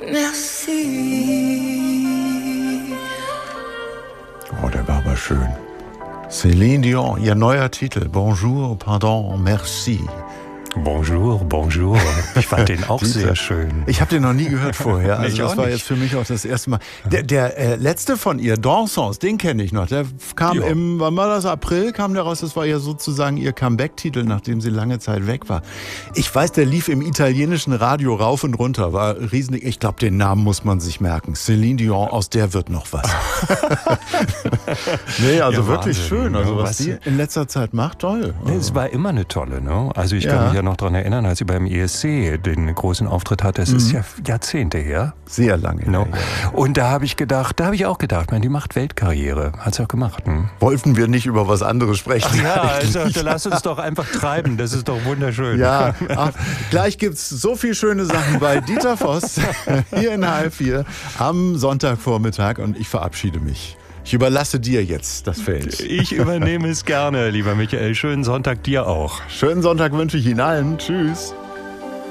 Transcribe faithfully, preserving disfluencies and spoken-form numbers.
Merci. Oh, der war aber schön. Céline Dion, ihr neuer Titel. Bonjour, pardon, merci. Bonjour, bonjour. Ich fand den auch sehr schön. Ich habe den noch nie gehört vorher. Also Ich das auch war nicht. jetzt für mich auch das erste Mal. Der, der äh, letzte von ihr, Dansons, den kenne ich noch. Der kam Jo. im, wann war das? April kam der raus. Das war ja sozusagen ihr Comeback-Titel, nachdem sie lange Zeit weg war. Ich weiß, der lief im italienischen Radio rauf und runter. War riesig. Ich glaube, den Namen muss man sich merken. Céline Dion, aus der wird noch was. Nee, also Ja, wirklich Wahnsinn, schön. Also ne? was Was- die in letzter Zeit macht, toll. Nee, es war immer eine tolle, ne? Also ich Ja. kann mich ja noch daran erinnern, als sie beim E S C den großen Auftritt hatte. Es ist ja Jahrzehnte her. Sehr lange. No? her, ja. Und da habe ich gedacht, da habe ich auch gedacht, man, die macht Weltkarriere. Hat sie auch gemacht. Hm? Wollten wir nicht über was anderes sprechen? Ja, also lass uns doch einfach treiben. Das ist doch wunderschön. Ja, ach, gleich gibt's so viel schöne Sachen bei Dieter Voss hier in H F vier am Sonntagvormittag und ich verabschiede mich. Ich überlasse dir jetzt das Feld. Ich übernehme es gerne, lieber Michael. Schönen Sonntag dir auch. Schönen Sonntag wünsche ich Ihnen allen. Tschüss.